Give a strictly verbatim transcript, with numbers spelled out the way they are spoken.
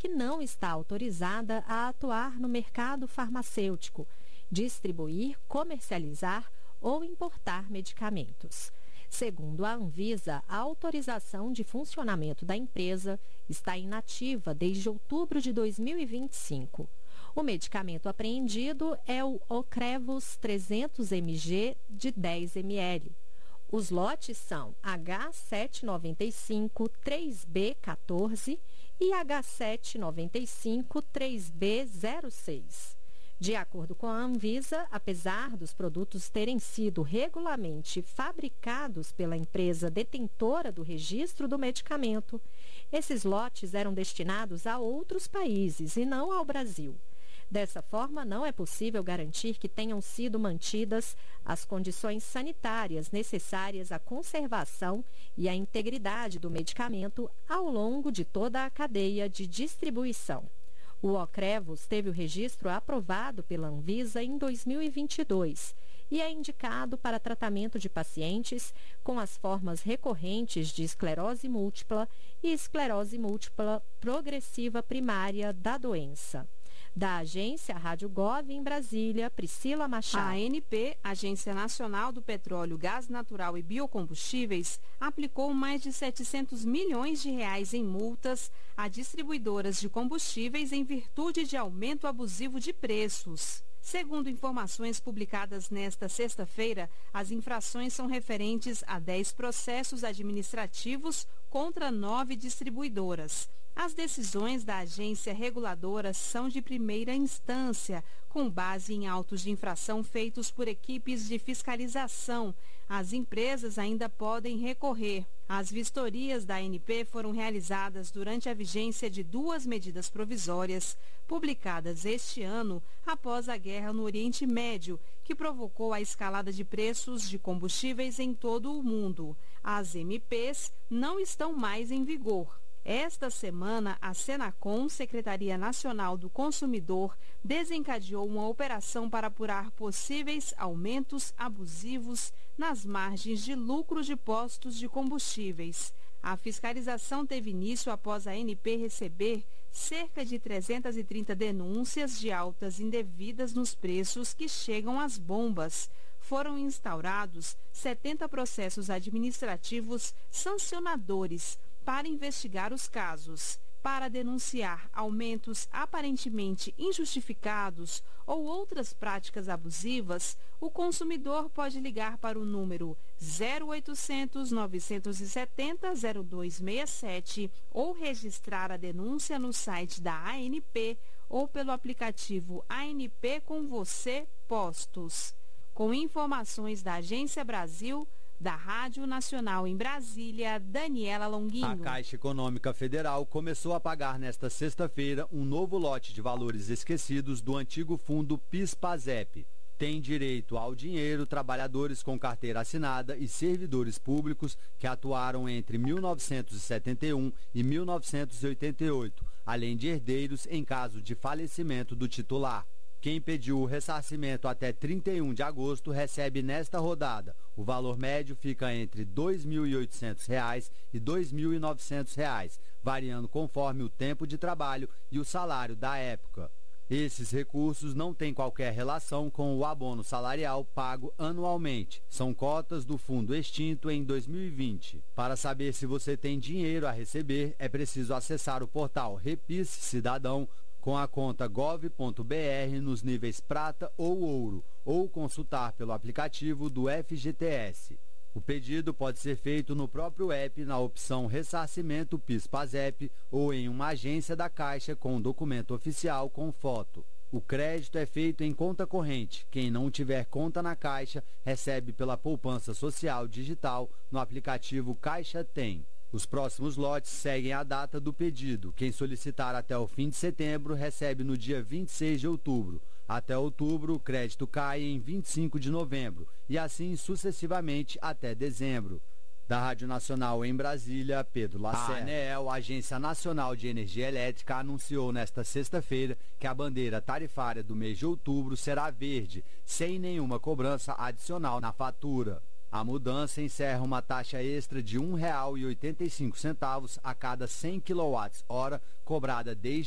que não está autorizada a atuar no mercado farmacêutico, distribuir, comercializar ou importar medicamentos. Segundo a Anvisa, a autorização de funcionamento da empresa está inativa desde outubro de dois mil e vinte e cinco. O medicamento apreendido é o Ocrevus trezentos mililitros de dez mililitros. Os lotes são H setecentos e noventa e cinco três B quatorze e H setecentos e noventa e cinco três B zero seis. De acordo com a Anvisa, apesar dos produtos terem sido regularmente fabricados pela empresa detentora do registro do medicamento, esses lotes eram destinados a outros países e não ao Brasil. Dessa forma, não é possível garantir que tenham sido mantidas as condições sanitárias necessárias à conservação e à integridade do medicamento ao longo de toda a cadeia de distribuição. O Ocrevus teve o registro aprovado pela Anvisa em dois mil e vinte e dois e é indicado para tratamento de pacientes com as formas recorrentes de esclerose múltipla e esclerose múltipla progressiva primária da doença. Da agência Rádio Gov em Brasília, Priscila Machado. A ANP, Agência Nacional do Petróleo, Gás Natural e Biocombustíveis, aplicou mais de setecentos milhões de reais em multas a distribuidoras de combustíveis em virtude de aumento abusivo de preços. Segundo informações publicadas nesta sexta-feira, as infrações são referentes a dez processos administrativos contra nove distribuidoras. As decisões da agência reguladora são de primeira instância, com base em autos de infração feitos por equipes de fiscalização. As empresas ainda podem recorrer. As vistorias da A N P foram realizadas durante a vigência de duas medidas provisórias, publicadas este ano após a guerra no Oriente Médio, que provocou a escalada de preços de combustíveis em todo o mundo. As M Ps não estão mais em vigor. Esta semana, a Senacom, Secretaria Nacional do Consumidor, desencadeou uma operação para apurar possíveis aumentos abusivos nas margens de lucro de postos de combustíveis. A fiscalização teve início após a A N P receber cerca de trezentas e trinta denúncias de altas indevidas nos preços que chegam às bombas. Foram instaurados setenta processos administrativos sancionadores para investigar os casos. Para denunciar aumentos aparentemente injustificados ou outras práticas abusivas, o consumidor pode ligar para o número zero oitocentos, novecentos e setenta, zero dois seis sete ou registrar a denúncia no site da A N P ou pelo aplicativo A N P com você Postos. Com informações da Agência Brasil, da Rádio Nacional em Brasília, Daniela Longuinho. A Caixa Econômica Federal começou a pagar nesta sexta-feira um novo lote de valores esquecidos do antigo fundo PIS/PASEP. Tem direito ao dinheiro trabalhadores com carteira assinada e servidores públicos que atuaram entre mil novecentos e setenta e um e mil novecentos e oitenta e oito, além de herdeiros em caso de falecimento do titular. Quem pediu o ressarcimento até trinta e um de agosto recebe nesta rodada. O valor médio fica entre dois mil e oitocentos reais e dois mil e novecentos reais, variando conforme o tempo de trabalho e o salário da época. Esses recursos não têm qualquer relação com o abono salarial pago anualmente. São cotas do fundo extinto em dois mil e vinte. Para saber se você tem dinheiro a receber, é preciso acessar o portal Repis Cidadão com a conta gov ponto br nos níveis prata ou ouro, ou consultar pelo aplicativo do F G T S. O pedido pode ser feito no próprio app na opção Ressarcimento PIS/PASEP ou em uma agência da Caixa com documento oficial com foto. O crédito é feito em conta corrente. Quem não tiver conta na Caixa recebe pela poupança social digital no aplicativo Caixa Tem. Os próximos lotes seguem a data do pedido. Quem solicitar até o fim de setembro recebe no dia vinte e seis de outubro. Até outubro, o crédito cai em vinte e cinco de novembro e assim sucessivamente até dezembro. Da Rádio Nacional em Brasília, Pedro Lacerda. A ANEEL, Agência Nacional de Energia Elétrica, anunciou nesta sexta-feira que a bandeira tarifária do mês de outubro será verde, sem nenhuma cobrança adicional na fatura. A mudança encerra uma taxa extra de um real e oitenta e cinco centavos a cada cem quilowatts-hora cobrada desde